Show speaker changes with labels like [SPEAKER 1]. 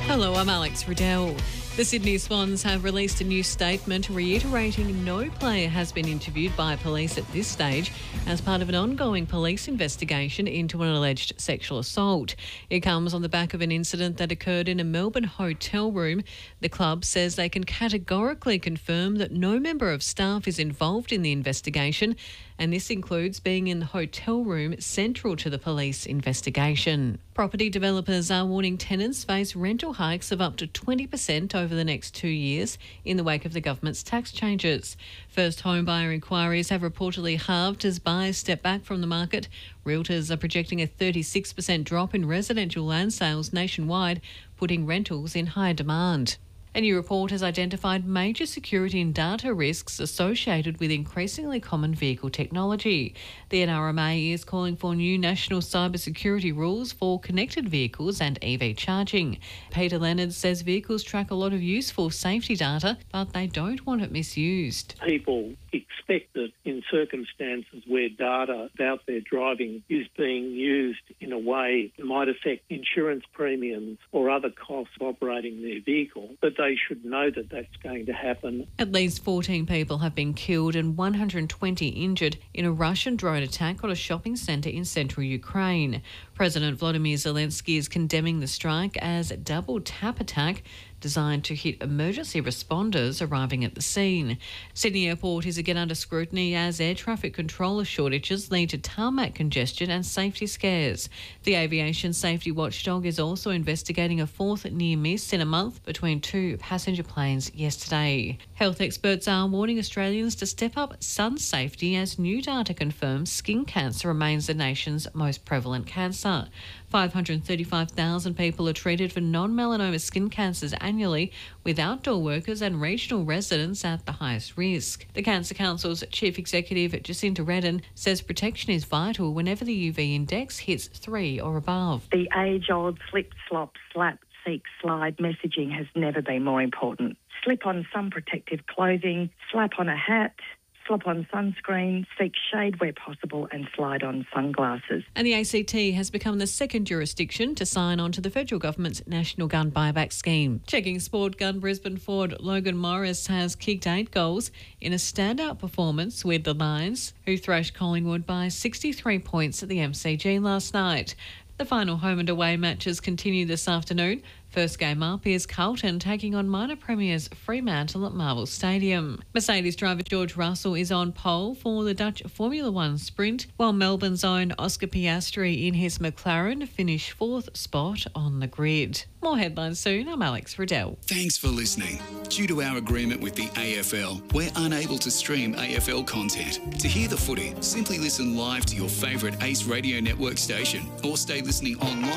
[SPEAKER 1] Hello, I'm Alex Riddell. The Sydney Swans have released a new statement reiterating no player has been interviewed by police at this stage as part of an ongoing police investigation into an alleged sexual assault. It comes on the back of an incident that occurred in a Melbourne hotel room. The club says they can categorically confirm that no member of staff is involved in the investigation, and this includes being in the hotel room central to the police investigation. Property developers are warning tenants face rental hikes of up to 20% over the next 2 years in the wake of the government's tax changes. First home buyer inquiries have reportedly halved as buyers step back from the market. Realtors are projecting a 36% drop in residential land sales nationwide, putting rentals in high demand. A new report has identified major security and data risks associated with increasingly common vehicle technology. The NRMA is calling for new national cybersecurity rules for connected vehicles and EV charging. Peter Leonard says vehicles track a lot of useful safety data, but they don't want it misused.
[SPEAKER 2] People expect that in circumstances where data about their driving is being used in a way that might affect insurance premiums or other costs of operating their vehicle, that they should know that that's going to happen.
[SPEAKER 1] At least 14 people have been killed and 120 injured in a Russian drone attack on a shopping centre in central Ukraine. President Volodymyr Zelensky is condemning the strike as a double tap attack designed to hit emergency responders arriving at the scene. Sydney Airport is again under scrutiny as air traffic controller shortages lead to tarmac congestion and safety scares. The aviation safety watchdog is also investigating a fourth near miss in a month between two passenger planes yesterday. Health experts are warning Australians to step up sun safety as new data confirms skin cancer remains the nation's most prevalent cancer. 535,000 people are treated for non-melanoma skin cancers annually, with outdoor workers and regional residents at the highest risk. The Cancer Council's Chief Executive Jacinta Redden says protection is vital whenever the UV index hits 3 or above.
[SPEAKER 3] The age-old slip, slop, slap, seek, slide messaging has never been more important. Slip on sun protective clothing, slap on a hat, slap on sunscreen, seek shade where possible and slide on sunglasses.
[SPEAKER 1] And the ACT has become the second jurisdiction to sign on to the federal government's National Gun Buyback Scheme. Checking sport, gun Brisbane forward Logan Morris has kicked 8 goals in a standout performance with the Lions, who thrashed Collingwood by 63 points at the MCG last night. The final home and away matches continue this afternoon. First game up is Carlton taking on minor premiers Fremantle at Marvel Stadium. Mercedes driver George Russell is on pole for the Dutch Formula One sprint, while Melbourne's own Oscar Piastri in his McLaren finished 4th spot on the grid. More headlines soon. I'm Alex Riddell.
[SPEAKER 4] Thanks for listening. Due to our agreement with the AFL, we're unable to stream AFL content. To hear the footy, simply listen live to your favourite Ace Radio Network station or stay listening online